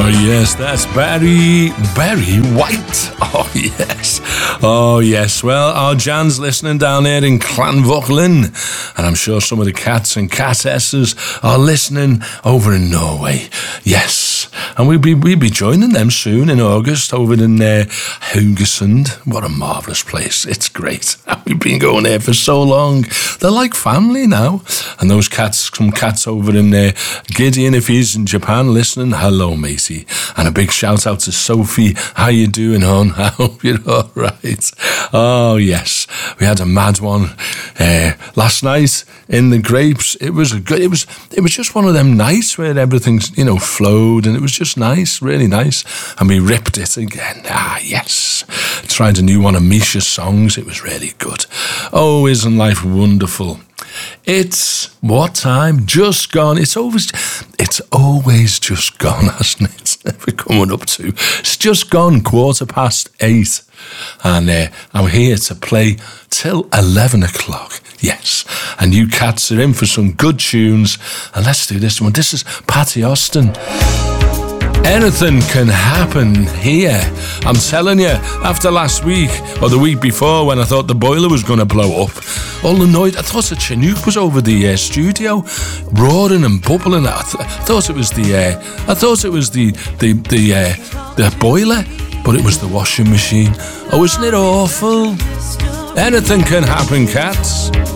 yes, that's Barry White. Oh, yes. Oh, yes. Well, our Jan's listening down there in Clanvochlin, and I'm sure some of the cats and catesses are listening over in Norway. Yes. And we'll be joining them soon in August over in Haugesund. What a marvellous place. It's great. We've been going there for so long. They're like family now. And those cats, some cats over in Gideon, if he's in Japan listening, hello, matey. And a big shout out to Sophie. How you doing, hon? I hope you're all right. Oh, yes. We had a mad one last night in the Grapes. It was just one of them nights where everything's, flowed, and it was just nice, really nice. And we ripped it again. Ah, yes. Tried a new one of Misha's songs. It was really good. Oh, isn't life wonderful? It's what time? Just gone. It's always just gone, hasn't it? It's never coming up to. It's just gone 8:15. And I'm here to play till 11 o'clock. Yes. And you cats are in for some good tunes. And let's do this one. This is Patty Austin. Anything can happen here. I'm telling you, after last week, or the week before, when I thought the boiler was going to blow up, all annoyed, I thought a Chinook was over the studio, roaring and bubbling. I thought it was the boiler, but it was the washing machine. Oh, isn't it awful? Anything can happen, cats.